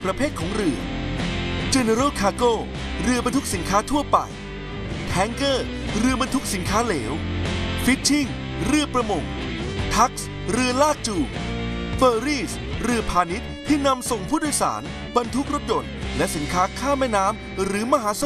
ประเภทของเรือ General Cargo เรือบรรทุกสินค้าทั่วไป Tanker เรือบรรทุกสินค้าเหลว Fishing เรือประมง Tux เรือลากจูง Ferries เรือพาณิชย์ที่นำส่งผู้โดยสารบรรทุกรถยนต์และสินค้าข้ามแม่น้ำหรือมหาส